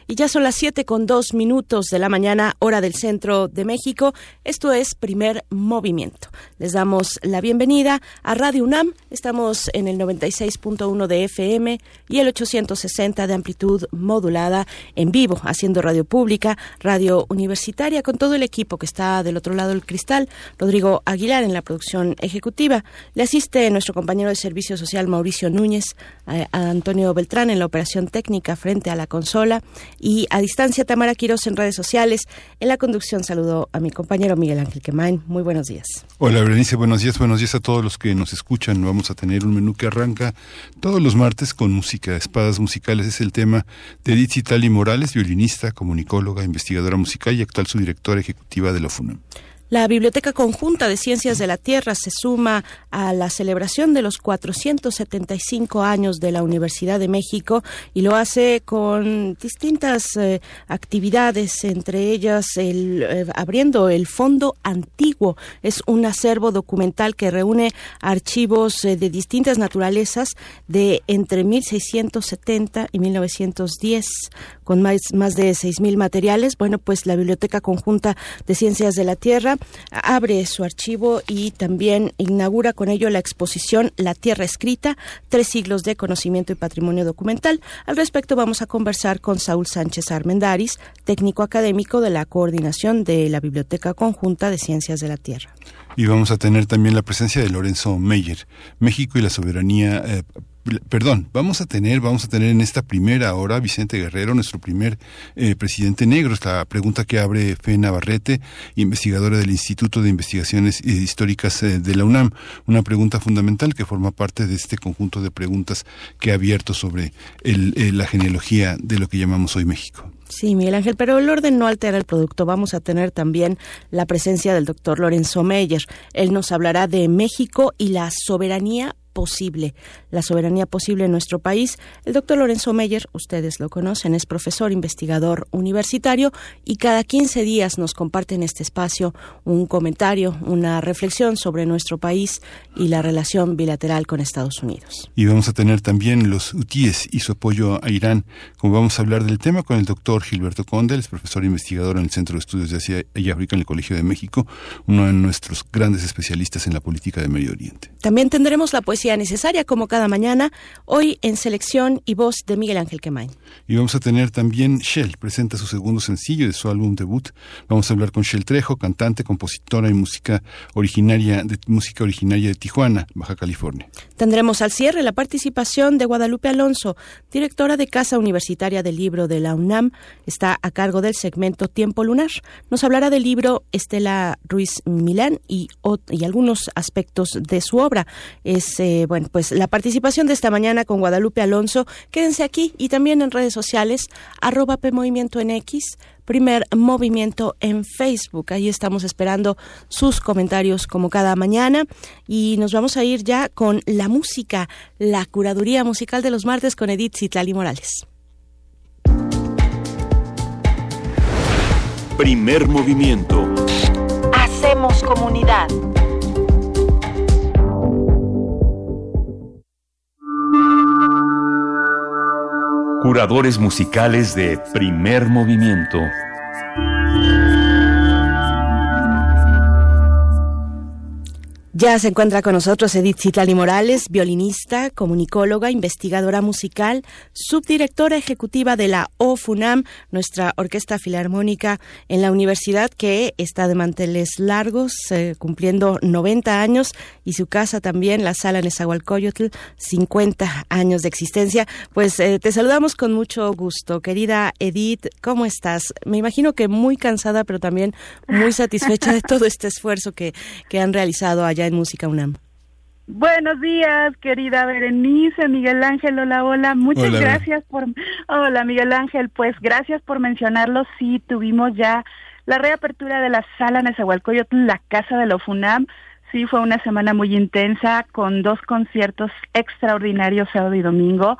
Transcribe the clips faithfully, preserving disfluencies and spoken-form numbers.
y ya son las siete con dos minutos de la mañana, hora del centro de México. Esto es Primer Movimiento. Les damos la bienvenida a Radio UNAM. Estamos en el noventa y seis punto uno de F M y el ochocientos sesenta de amplitud modulada en vivo, haciendo radio pública, radio universitaria, con todo el equipo que está del otro lado del cristal. Rodrigo Aguilar en la producción ejecutiva. Le asiste nuestro compañero de Servicio Social Mauricio Núñez, a, a Antonio Beltrán en la operación técnica frente a la consola y a distancia Tamara Quirós en redes sociales. En la conducción saludo a mi compañero Miguel Ángel Quemain. Muy buenos días. Hola Berenice, buenos días, buenos días a todos los que nos escuchan. Vamos a tener un menú que arranca todos los martes con música, espadas musicales. Es el tema de Edith Citlali Morales, violinista, comunicóloga, investigadora musical y actual subdirectora ejecutiva de la FUNAM. La Biblioteca Conjunta de Ciencias de la Tierra se suma a la celebración de los cuatrocientos setenta y cinco años de la Universidad de México y lo hace con distintas eh, actividades, entre ellas el, eh, abriendo el Fondo Antiguo. Es un acervo documental que reúne archivos eh, de distintas naturalezas de entre mil seiscientos setenta y mil novecientos diez, con más, más de seis mil materiales. Bueno, pues la Biblioteca Conjunta de Ciencias de la Tierra abre su archivo y también inaugura con ello la exposición La Tierra Escrita, tres siglos de conocimiento y patrimonio documental. Al respecto vamos a conversar con Saúl Sánchez Armendáriz, técnico académico de la Coordinación de la Biblioteca Conjunta de Ciencias de la Tierra. Y vamos a tener también la presencia de Lorenzo Meyer, México y la soberanía. Eh, Perdón, vamos a tener, vamos a tener en esta primera hora Vicente Guerrero, nuestro primer eh, presidente negro. Es la pregunta que abre Fe Navarrete, investigadora del Instituto de Investigaciones eh, Históricas eh, de la UNAM. Una pregunta fundamental que forma parte de este conjunto de preguntas que ha abierto sobre el, eh, la genealogía de lo que llamamos hoy México. Sí, Miguel Ángel, pero el orden no altera el producto. Vamos a tener también la presencia del doctor Lorenzo Meyer. Él nos hablará de México y la soberanía posible, la soberanía posible en nuestro país. El doctor Lorenzo Meyer, ustedes lo conocen, es profesor investigador universitario y cada quince días nos comparte en este espacio un comentario, una reflexión sobre nuestro país y la relación bilateral con Estados Unidos. Y vamos a tener también los hutíes y su apoyo a Irán, como vamos a hablar del tema con el doctor Gilberto Conde, es profesor investigador en el Centro de Estudios de Asia y África en el Colegio de México, uno de nuestros grandes especialistas en la política de Medio Oriente. También tendremos la poesía necesaria como cada mañana, hoy en selección y voz de Miguel Ángel Quemain. Y vamos a tener también Shell, presenta su segundo sencillo de su álbum debut. Vamos a hablar con Shell Trejo, cantante, compositora y música originaria de música originaria de Tijuana, Baja California. Tendremos al cierre la participación de Guadalupe Alonso, directora de Casa Universitaria del Libro de la UNAM, está a cargo del segmento Tiempo Lunar. Nos hablará del libro Estela Ruiz Milán y, y algunos aspectos de su obra. Es eh, bueno, pues la participación de esta mañana con Guadalupe Alonso. Quédense aquí y también en redes sociales, arroba P Movimiento en X, Primer Movimiento en Facebook. Ahí estamos esperando sus comentarios como cada mañana y nos vamos a ir ya con la música, la curaduría musical de los martes con Edith Citlali Morales. Primer Movimiento. Hacemos comunidad. Curadores musicales de Primer Movimiento. Ya se encuentra con nosotros Edith Citlali Morales, violinista, comunicóloga, investigadora musical, subdirectora ejecutiva de la O F U N A M, nuestra orquesta filarmónica en la universidad que está de manteles largos, eh, cumpliendo noventa años, y su casa también, la Sala Nezahualcóyotl, cincuenta años de existencia. Pues eh, te saludamos con mucho gusto, querida Edith, ¿cómo estás? Me imagino que muy cansada, pero también muy satisfecha de todo este esfuerzo que, que han realizado allá en Música UNAM. Buenos días, querida Berenice, Miguel Ángel, hola, hola, muchas hola. gracias por... Hola, Miguel Ángel, pues gracias por mencionarlo. Sí, tuvimos ya la reapertura de la Sala Nezahualcóyotl, la casa de la O F U N A M. Sí, fue una semana muy intensa, con dos conciertos extraordinarios sábado y domingo.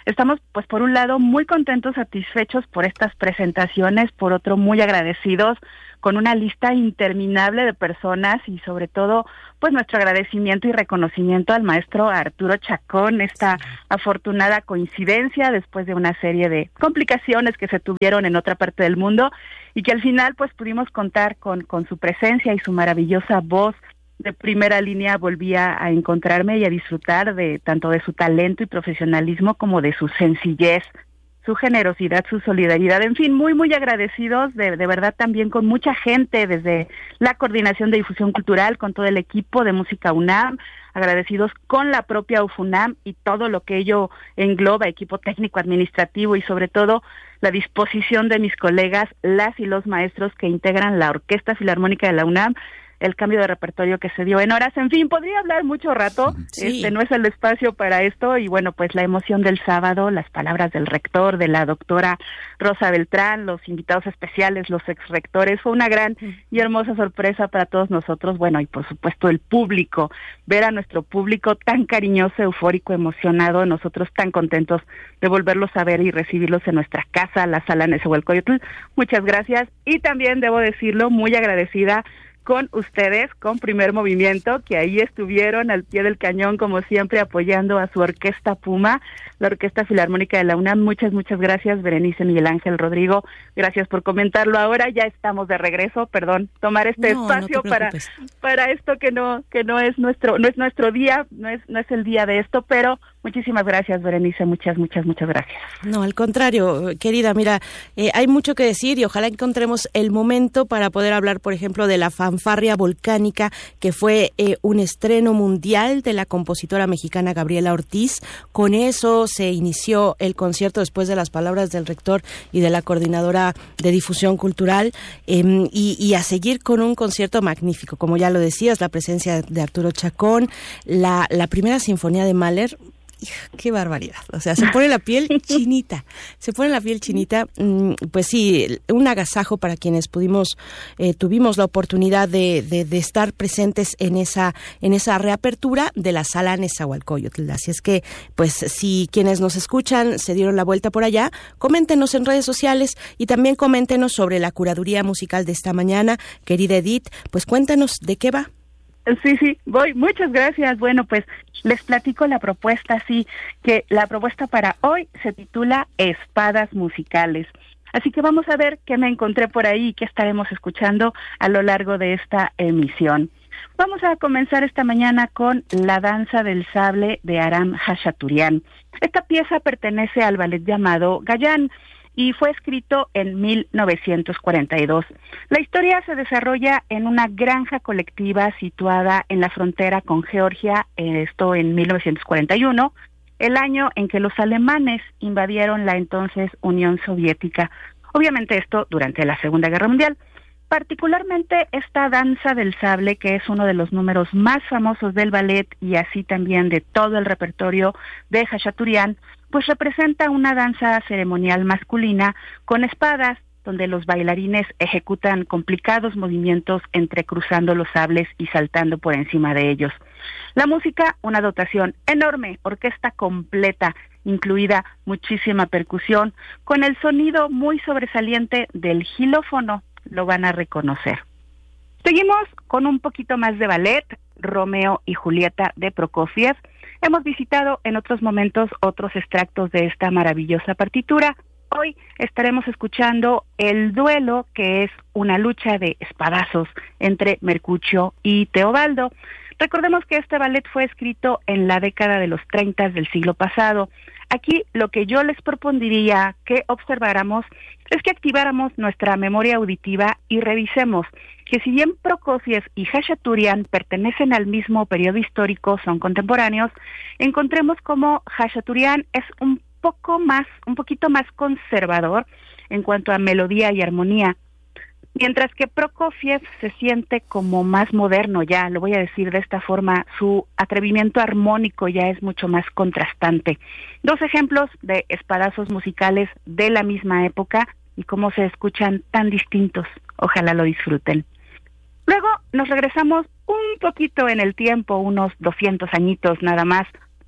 Estamos, pues, por un lado, muy contentos, satisfechos por estas presentaciones, por otro, muy agradecidos, con una lista interminable de personas y sobre todo, pues nuestro agradecimiento y reconocimiento al maestro Arturo Chacón, esta afortunada coincidencia después de una serie de complicaciones que se tuvieron en otra parte del mundo y que al final pues pudimos contar con, con su presencia y su maravillosa voz de primera línea. Volvía a encontrarme y a disfrutar de tanto de su talento y profesionalismo como de su sencillez, su generosidad, su solidaridad, en fin, muy, muy agradecidos, de, de verdad también con mucha gente, desde la Coordinación de Difusión Cultural, con todo el equipo de Música UNAM, agradecidos con la propia UFUNAM y todo lo que ello engloba, equipo técnico, administrativo y sobre todo la disposición de mis colegas, las y los maestros que integran la Orquesta Filarmónica de la UNAM, el cambio de repertorio que se dio en horas, en fin, podría hablar mucho rato, sí. este no es el espacio para esto, y bueno, pues la emoción del sábado, las palabras del rector, de la doctora Rosa Beltrán, los invitados especiales, los exrectores, fue una gran y hermosa sorpresa para todos nosotros, bueno, y por supuesto el público, ver a nuestro público tan cariñoso, eufórico, emocionado, nosotros tan contentos de volverlos a ver y recibirlos en nuestra casa, la Sala Nezahualcóyotl, muchas gracias, y también debo decirlo, muy agradecida con ustedes, con Primer Movimiento, que ahí estuvieron al pie del cañón, como siempre, apoyando a su Orquesta Puma, la Orquesta Filarmónica de la UNAM. Muchas, muchas gracias, Berenice, Miguel Ángel, Rodrigo, gracias por comentarlo. Ahora ya estamos de regreso, perdón, tomar este no, espacio no para para esto que no que no es nuestro no es nuestro día, no es no es el día de esto, pero muchísimas gracias, Berenice, muchas, muchas, muchas gracias. No, al contrario, querida, mira, eh, hay mucho que decir y ojalá encontremos el momento para poder hablar, por ejemplo, de la Fanfarria Volcánica, que fue eh, un estreno mundial de la compositora mexicana Gabriela Ortiz. Con eso se inició el concierto después de las palabras del rector y de la coordinadora de difusión cultural, eh, y, y a seguir con un concierto magnífico, como ya lo decías, la presencia de Arturo Chacón, la, la primera sinfonía de Mahler. Qué barbaridad, o sea, se pone la piel chinita, se pone la piel chinita, pues sí, un agasajo para quienes pudimos, eh, tuvimos la oportunidad de, de, de estar presentes en esa, en esa reapertura de la Sala Nezahualcóyotl. Así es que, pues, si quienes nos escuchan se dieron la vuelta por allá, coméntenos en redes sociales y también coméntenos sobre la curaduría musical de esta mañana. Querida Edith, pues cuéntanos de qué va. Sí, sí, voy. Muchas gracias. Bueno, pues les platico la propuesta, así que la propuesta para hoy se titula Espadas Musicales. Así que vamos a ver qué me encontré por ahí y qué estaremos escuchando a lo largo de esta emisión. Vamos a comenzar esta mañana con La Danza del Sable de Aram Khachaturian. Esta pieza pertenece al ballet llamado Gayán y fue escrito en mil novecientos cuarenta y dos. La historia se desarrolla en una granja colectiva situada en la frontera con Georgia, esto en mil novecientos cuarenta y uno, el año en que los alemanes invadieron la entonces Unión Soviética. Obviamente esto durante la Segunda Guerra Mundial. Particularmente esta danza del sable, que es uno de los números más famosos del ballet y así también de todo el repertorio de Khachaturian, pues representa una danza ceremonial masculina con espadas, donde los bailarines ejecutan complicados movimientos entrecruzando los sables y saltando por encima de ellos. La música, una dotación enorme, orquesta completa, incluida muchísima percusión, con el sonido muy sobresaliente del xilófono, lo van a reconocer. Seguimos con un poquito más de ballet, Romeo y Julieta de Prokofiev. Hemos visitado en otros momentos otros extractos de esta maravillosa partitura. Hoy estaremos escuchando el duelo, que es una lucha de espadazos entre Mercutio y Teobaldo. Recordemos que este ballet fue escrito en la década de los treinta del siglo pasado. Aquí lo que yo les propondría que observáramos es que activáramos nuestra memoria auditiva y revisemos que si bien Prokofiev y Khachaturian pertenecen al mismo periodo histórico, son contemporáneos, encontremos como Khachaturian es un poco más, un poquito más conservador en cuanto a melodía y armonía, mientras que Prokofiev se siente como más moderno, ya lo voy a decir de esta forma, su atrevimiento armónico ya es mucho más contrastante. Dos ejemplos de espadazos musicales de la misma época y cómo se escuchan tan distintos. Ojalá lo disfruten. Luego nos regresamos un poquito en el tiempo, unos doscientos añitos nada más,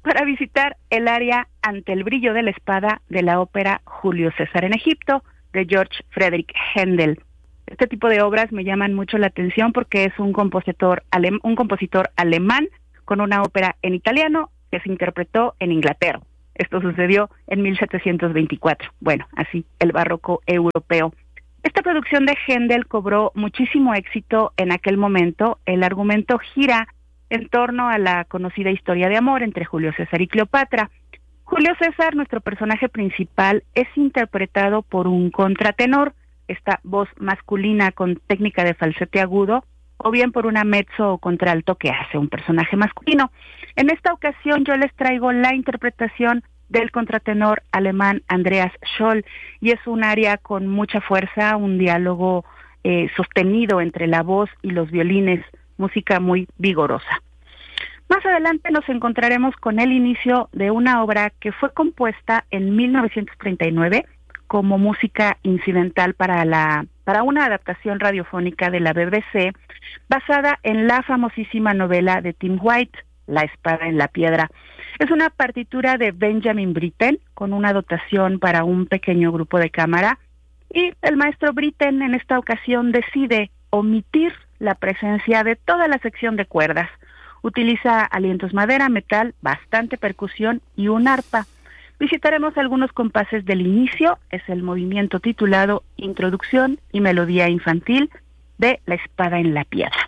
para visitar el área Ante el brillo de la espada de la ópera Julio César en Egipto, de George Friedrich Händel. Este tipo de obras me llaman mucho la atención porque es un compositor, alem- un compositor alemán con una ópera en italiano que se interpretó en Inglaterra. Esto sucedió en mil setecientos veinticuatro. Bueno, así, el barroco europeo. Esta producción de Händel cobró muchísimo éxito en aquel momento. El argumento gira en torno a la conocida historia de amor entre Julio César y Cleopatra. Julio César, nuestro personaje principal, es interpretado por un contratenor, esta voz masculina con técnica de falsete agudo, o bien por una mezzo o contralto que hace un personaje masculino. En esta ocasión yo les traigo la interpretación del contratenor alemán Andreas Scholl, y es un aria con mucha fuerza, un diálogo eh, sostenido entre la voz y los violines, música muy vigorosa. Más adelante nos encontraremos con el inicio de una obra que fue compuesta en mil novecientos treinta y nueve como música incidental para la para una adaptación radiofónica de la B B C, basada en la famosísima novela de Tim White, La espada en la piedra. Es una partitura de Benjamin Britten con una dotación para un pequeño grupo de cámara, y el maestro Britten en esta ocasión decide omitir la presencia de toda la sección de cuerdas. Utiliza alientos madera, metal, bastante percusión y un arpa. Visitaremos algunos compases del inicio, es el movimiento titulado Introducción y Melodía Infantil de La espada en la piedra.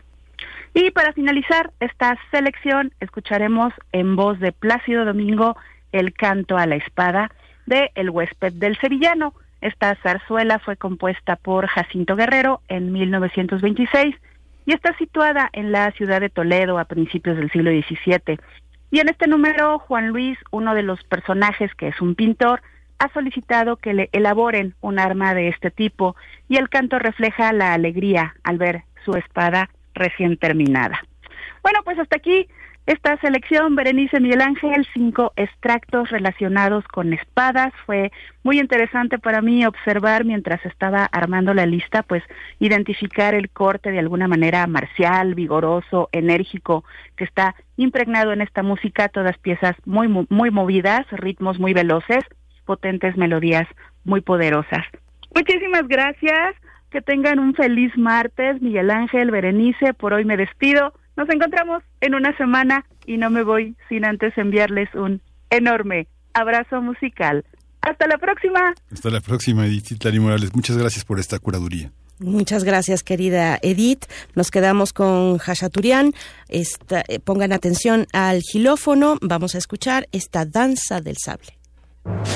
Y para finalizar esta selección, escucharemos en voz de Plácido Domingo el canto a la espada de El huésped del sevillano. Esta zarzuela fue compuesta por Jacinto Guerrero en mil novecientos veintiséis y está situada en la ciudad de Toledo a principios del siglo diecisiete. Y en este número, Juan Luis, uno de los personajes que es un pintor, ha solicitado que le elaboren un arma de este tipo, y el canto refleja la alegría al ver su espada recién terminada. Bueno, pues hasta aquí esta selección, Berenice, Miguel Ángel, cinco extractos relacionados con espadas. Fue muy interesante para mí observar mientras estaba armando la lista, pues identificar el corte de alguna manera marcial, vigoroso, enérgico, que está impregnado en esta música, todas piezas muy, muy movidas, ritmos muy veloces, potentes melodías muy poderosas. Muchísimas gracias, que tengan un feliz martes, Miguel Ángel, Berenice, por hoy me despido. Nos encontramos en una semana y no me voy sin antes enviarles un enorme abrazo musical. Hasta la próxima. Hasta la próxima, Edith Citlali Morales. Muchas gracias por esta curaduría. Muchas gracias, querida Edith. Nos quedamos con Khachaturian. Esta, eh, pongan atención al xilófono. Vamos a escuchar esta danza del sable.